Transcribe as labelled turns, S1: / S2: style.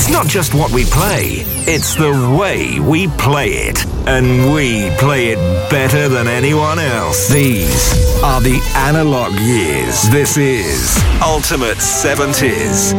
S1: not just what we play, it's the way we play it. And we play it better than anyone else. These are the analog years. This is Ultimate 70s.